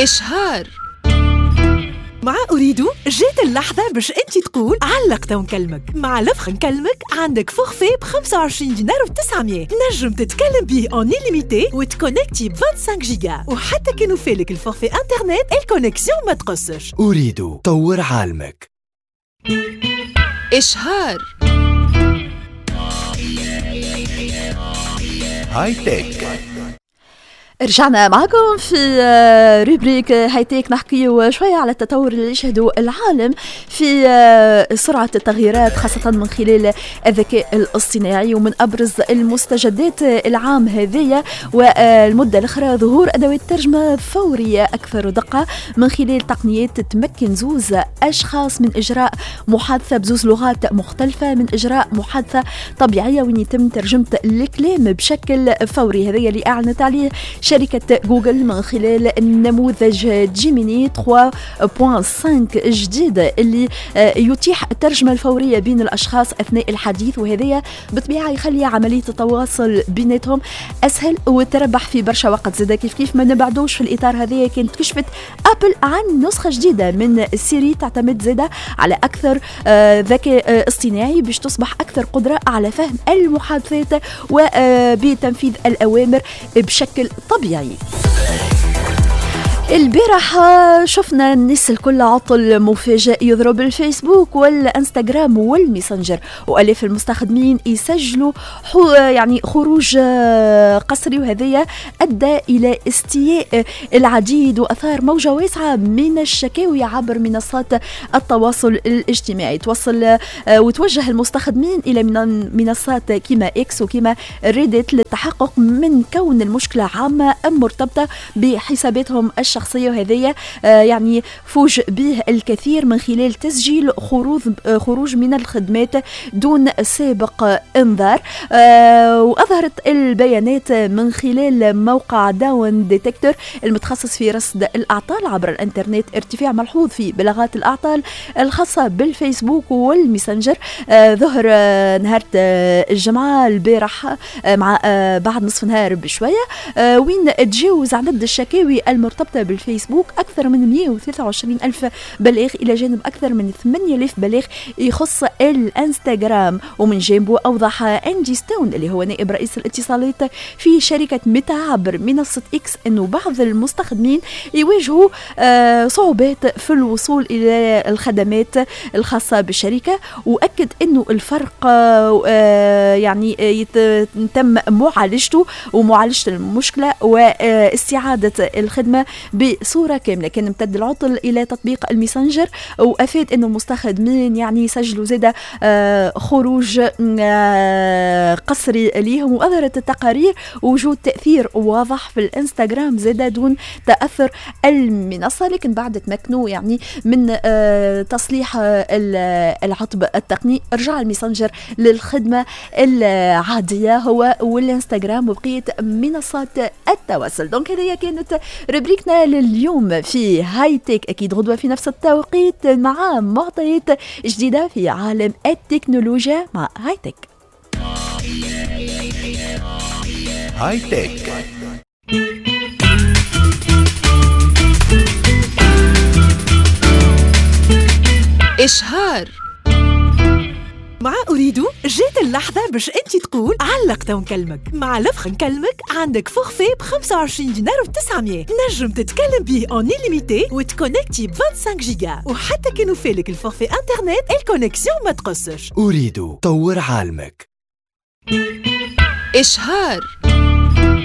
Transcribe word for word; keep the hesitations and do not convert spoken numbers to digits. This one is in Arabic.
إشهار. مع أريدو جات اللحظة باش أنت تقول علقت ونكلمك. مع لفخ نكلمك عندك فورفي ب خمسة وعشرين دينار و تسعمية، نجم تتكلم به اون إليميتي وتكونكتي ب خمسة وعشرين جيجا، وحتى كي نوفيلك الفورفي انترنت الكونيكسيون ما تقصش. أريدو طور عالمك. إشهار. هاي تك. رجعنا معكم في روبريك هايتيك، نحكي شوية على التطور اللي يشهده العالم في سرعة التغييرات، خاصة من خلال الذكاء الاصطناعي. ومن أبرز المستجدات العام هذه والمدة الأخرى ظهور أدوات ترجمة فورية أكثر دقة من خلال تقنيات تمكن زوز أشخاص من إجراء محادثة بزوز لغات مختلفة، من إجراء محادثة طبيعية وين يتم ترجمة الكلام بشكل فوري. هذا اللي أعلنت عليه شركة جوجل من خلال النموذج جيميني ثلاثة فاصلة خمسة جديد اللي يتيح الترجمة الفورية بين الأشخاص أثناء الحديث، وهذا بالطبيعة يخلي عملية التواصل بيناتهم أسهل وتربح في برشا وقت. زادا كيف كيف ما نبعدوش في الإطار هذا، كانت كشفت أبل عن نسخة جديدة من سيري تعتمد زادا على أكثر ذكاء اصطناعي باش تصبح أكثر قدرة على فهم المحادثات وبتنفيذ الأوامر بشكل طبيعي. البارحة شفنا الناس الكل عطل مفاجئ يضرب الفيسبوك والانستغرام والميسنجر، وألاف المستخدمين يسجلوا يعني خروج قسري، وهذا أدى إلى استياء العديد وأثار موجة واسعة من الشكاوي عبر منصات التواصل الاجتماعي. توصل وتوجه المستخدمين إلى منصات كما إكس وكما ريديت للتحقق من كون المشكلة عامة أم مرتبطة بحساباتهم الشخصية، وهذه يعني فوج به الكثير من خلال تسجيل خروج خروج من الخدمات دون سابق انذار. وأظهرت البيانات من خلال موقع داون ديتكتور المتخصص في رصد الأعطال عبر الإنترنت ارتفاع ملحوظ في بلاغات الأعطال الخاصة بالفيسبوك والميسنجر. ظهر نهار الجمعة البارح مع بعد نصف نهار بشوية، وين تجاوز عدد الشكاوي المرتبطة بالفيسبوك أكثر من مئة وثلاثة وعشرين ألف بلاغ، إلى جانب أكثر من ثمانية آلاف بلاغ يخص الانستغرام. ومن جانبه أوضح أنجي ستون اللي هو نائب رئيس الاتصالات في شركة ميتا عبر منصة إكس أنه بعض المستخدمين يواجهوا آه صعوبات في الوصول إلى الخدمات الخاصة بالشركة، وأكد أنه الفرق آه يعني يتم معالجته ومعالجة المشكلة واستعادة الخدمة بصورة كاملة. كان امتد العطل إلى تطبيق الميسنجر، وأفاد أنه المستخدمين يعني يسجلوا زادة آه خروج آه قسري ليهم. وأظهرت التقارير وجود تأثير واضح في الانستغرام زادة دون تأثر المنصة، لكن بعد تمكنوا يعني من آه تصليح آه العطب التقني، رجع الميسنجر للخدمة العادية هو والانستغرام وبقية منصات التواصل. دونك هذه كانت ربريكنا لليوم في هاي تك، أكيد غدوة في نفس التوقيت مع معطيات جديدة في عالم التكنولوجيا مع هاي تك. هاي تك. إشهار. مع أريدو جات اللحظة باش أنت تقول علقت ونكلمك. مع لفخ نكلمك عندك فورفي ب خمسة وعشرين دينار و تسعمية، نجم تتكلم به اون إليميتي وتكونكتي ب خمسة وعشرين جيجا، وحتى كي نوفيلك الفورفي انترنت الكونيكسيون ما تقصش. أريدو طور عالمك. إشهار.